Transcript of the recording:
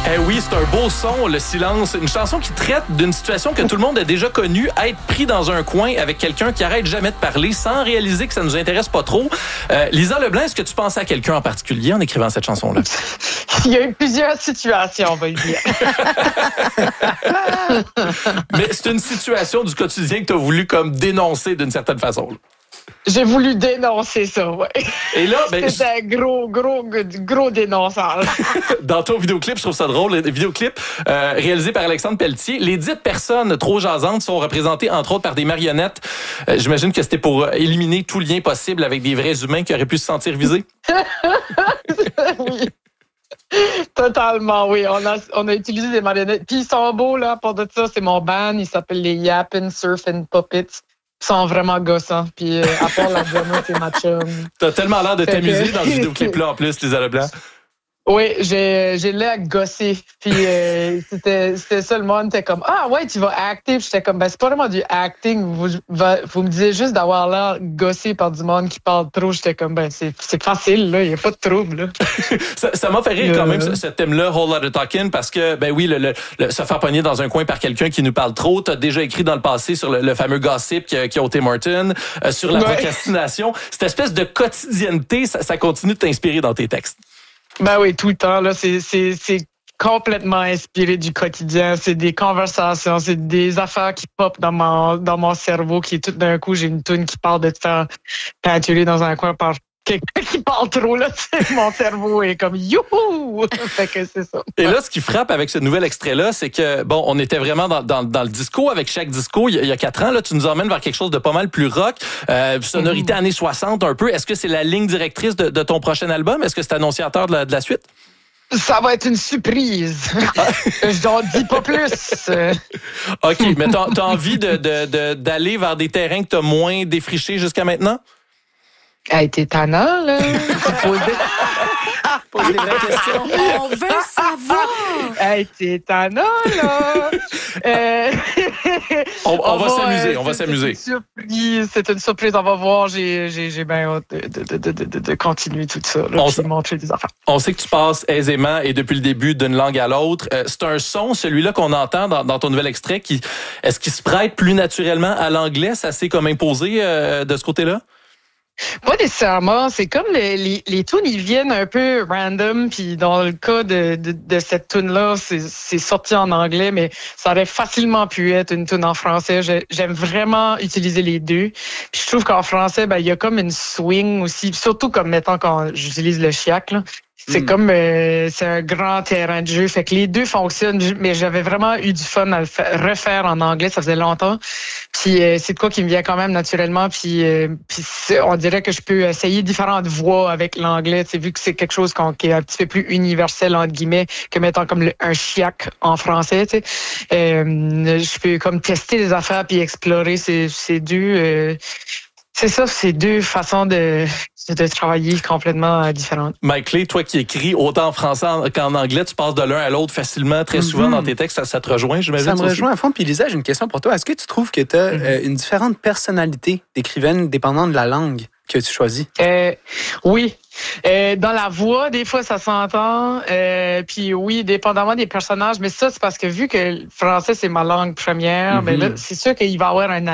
Eh oui, c'est un beau son, Le Silence. Une chanson qui traite d'une situation que tout le monde a déjà connue, être pris dans un coin avec quelqu'un qui arrête jamais de parler sans réaliser que ça nous intéresse pas trop. Lisa Leblanc, est-ce que tu pensais à quelqu'un en particulier en écrivant cette chanson-là? Il y a eu plusieurs situations, on va le dire. Mais c'est une situation du quotidien que tu as voulu comme dénoncer d'une certaine façon. J'ai voulu dénoncer ça, ouais. Et là, ben, c'était un gros dénonçage. Dans ton vidéoclip, je trouve ça drôle, le vidéoclip réalisé par Alexandre Pelletier, les dites personnes trop jasantes sont représentées entre autres par des marionnettes. J'imagine que c'était pour éliminer tout lien possible avec des vrais humains qui auraient pu se sentir visés. Oui. Totalement, oui. On a utilisé des marionnettes. Puis ils sont beaux, là, pour de ça. C'est mon band. Il s'appelle les Yappin' Surfin' Puppets. Ils sont vraiment gossants. Puis à part la drama, c'est ma chum. T'as tellement l'air de t'amuser dans ce vidéoclip-là, en plus, Lisa Leblanc. Oui, j'ai l'air à gosser. Puis c'était ça, le monde était comme « Ah ouais, tu vas acter. » Puis j'étais comme « Ben c'est pas vraiment du acting. Vous me disiez juste d'avoir l'air gossé par du monde qui parle trop. » J'étais comme « Ben c'est facile, là. Il n'y a pas de trouble, là. » Ça m'a fait rire quand même, ce thème-là, Whole Lotta Talkin', parce que, ben oui, se faire pogner dans un coin par quelqu'un qui nous parle trop. T'as déjà écrit dans le passé sur le fameux gossip qui a ôté Martin, sur la procrastination. Cette espèce de quotidienneté, ça continue de t'inspirer dans tes textes. Ben oui, tout le temps, là, c'est complètement inspiré du quotidien. C'est des conversations, c'est des affaires qui pop dans mon cerveau, qui tout d'un coup, j'ai une toune qui parle de te faire peinturer dans un coin par quelqu'un qui parle trop, là, mon cerveau est comme youhou! Fait que c'est ça. Et là, ce qui frappe avec ce nouvel extrait-là, c'est que, bon, on était vraiment dans le disco, avec chaque disco, il y a 4 ans, là, tu nous emmènes vers quelque chose de pas mal plus rock, sonorité années 60 un peu. Est-ce que c'est la ligne directrice de ton prochain album? Est-ce que c'est annonciateur de la suite? Ça va être une surprise. Je n'en dis pas plus. OK, mais t'as envie d'aller vers des terrains que t'as moins défrichés jusqu'à maintenant? Hey, t'es tannant, là. Pose des vraies questions. On veut savoir. Hey, t'es tannant, là. On va s'amuser, on va s'amuser. C'est une surprise, on va voir. J'ai bien hâte de continuer tout ça, là, puis montrer des affaires. On sait que tu passes aisément et depuis le début d'une langue à l'autre. C'est un son, celui-là qu'on entend dans ton nouvel extrait, est-ce qu'il se prête plus naturellement à l'anglais? Ça s'est comme imposé de ce côté-là? Pas nécessairement. C'est comme les tunes, ils viennent un peu random. Puis dans le cas de cette tune-là, c'est sorti en anglais, mais ça aurait facilement pu être une tune en français. J'aime vraiment utiliser les deux. Puis je trouve qu'en français, ben il y a comme une swing aussi. Surtout comme mettons quand j'utilise le chiac, là. C'est comme c'est un grand terrain de jeu. Fait que les deux fonctionnent, mais j'avais vraiment eu du fun à le refaire en anglais. Ça faisait longtemps. Puis c'est de quoi qui me vient quand même naturellement. Puis on dirait que je peux essayer différentes voix avec l'anglais. Vu que c'est quelque chose qui est un petit peu plus universel, entre guillemets, que mettons comme un chiac en français. Je peux comme tester des affaires puis explorer ces deux... c'est ça, c'est deux façons de travailler complètement différentes. Mike Clay, toi qui écris autant en français qu'en anglais, tu passes de l'un à l'autre facilement, très souvent dans tes textes. Ça te rejoint, j'imagine? Ça me rejoint à fond. Puis Lisa, j'ai une question pour toi. Est-ce que tu trouves que tu as une différente personnalité d'écrivaine dépendant de la langue que tu choisis? Oui. Dans la voix, des fois, ça s'entend. Puis oui, dépendamment des personnages. Mais ça, c'est parce que vu que le français, c'est ma langue première, ben là, c'est sûr qu'il va y avoir un